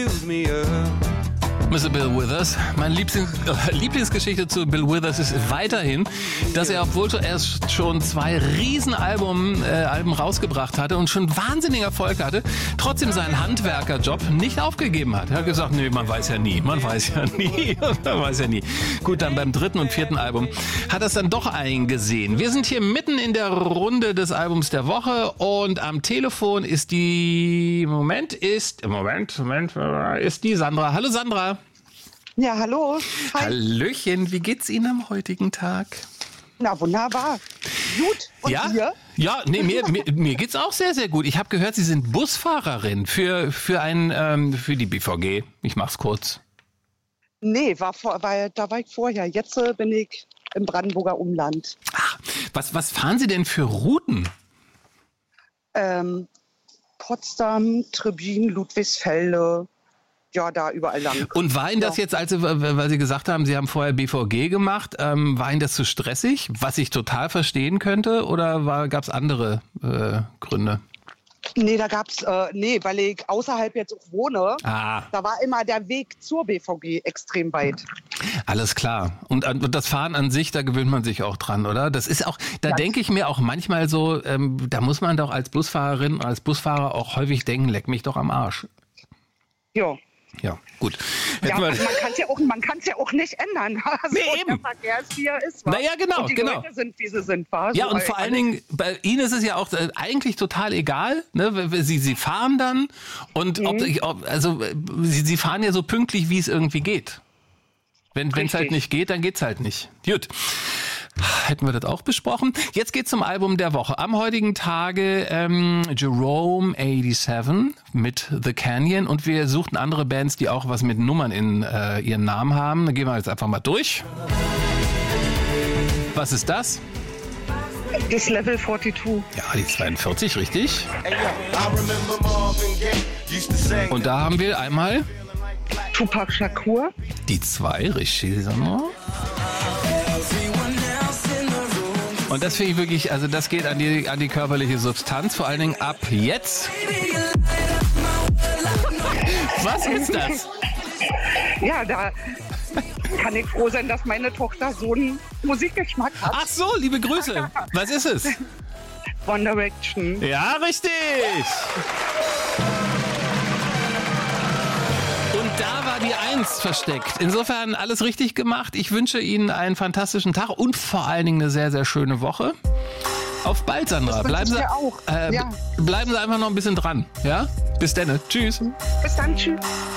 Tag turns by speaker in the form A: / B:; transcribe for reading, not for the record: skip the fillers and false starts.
A: Mr. Bill Withers. Meine Lieblingsgeschichte zu Bill Withers ist weiterhin, dass er, obwohl er schon 2 Riesenalben rausgebracht hatte und schon wahnsinnigen Erfolg hatte, trotzdem seinen Handwerkerjob nicht aufgegeben hat. Er hat gesagt, nee, man weiß ja nie. Gut, dann beim 3. und 4. Album hat er es dann doch eingesehen. Wir sind hier mitten in der Runde des Albums der Woche und am Telefon ist die Sandra. Hallo Sandra.
B: Ja, hallo.
A: Hi. Hallöchen, wie geht's Ihnen am heutigen Tag?
B: Na, wunderbar. Gut. Und
A: ja?
B: dir?
A: Ja, nee, mir geht's auch sehr, sehr gut. Ich habe gehört, Sie sind Busfahrerin für die BVG. Ich mach's kurz.
B: Nee, da war ich vorher. Jetzt bin ich im Brandenburger Umland.
A: Ach, was fahren Sie denn für Routen?
B: Potsdam, Trebin, Ludwigsfelde. Ja, da überall lang.
A: Und war Ihnen das jetzt, weil Sie gesagt haben, Sie haben vorher BVG gemacht, war Ihnen das zu stressig, was ich total verstehen könnte, oder gab es andere Gründe?
B: Nee, weil ich außerhalb jetzt auch wohne. Da war immer der Weg zur BVG extrem weit.
A: Alles klar. Und das Fahren an sich, da gewöhnt man sich auch dran, oder? Das ist auch, da denke ich mir auch manchmal so, da muss man doch als Busfahrerin, als Busfahrer auch häufig denken, leck mich doch am Arsch.
B: Jo.
A: Ja, gut.
B: Ja, man kann es ja auch nicht ändern. Also
A: nee, eben.
B: Der Verkehr ist, wie er ist. Was?
A: Naja, genau.
B: Und die Leute sind, wie sie sind. Was?
A: Ja, und vor allen Dingen, bei Ihnen ist es ja auch eigentlich total egal. Ne? Sie fahren dann und Sie fahren ja so pünktlich, wie es irgendwie geht. Wenn es halt nicht geht, dann geht's halt nicht. Gut. Hätten wir das auch besprochen. Jetzt geht's zum Album der Woche. Am heutigen Tage Jerome 87 mit The Canyon. Und wir suchten andere Bands, die auch was mit Nummern in ihren Namen haben. Da gehen wir jetzt einfach mal durch. Was ist das?
B: Das Level 42.
A: Ja, die 42, richtig. Und da haben wir einmal
B: Tupac Shakur.
A: Die 2, richtig. Und das finde ich wirklich, also das geht an die körperliche Substanz, vor allen Dingen ab jetzt. Was ist das?
B: Ja, da kann ich froh sein, dass meine Tochter so einen Musikgeschmack hat.
A: Ach so, liebe Grüße. Was ist es?
B: One Direction.
A: Ja, richtig. Und da war die 1 versteckt. Insofern alles richtig gemacht. Ich wünsche Ihnen einen fantastischen Tag und vor allen Dingen eine sehr, sehr schöne Woche. Auf bald, Sandra. Bleiben Sie einfach noch ein bisschen dran. Ja? Bis dann. Tschüss.
B: Bis dann. Tschüss.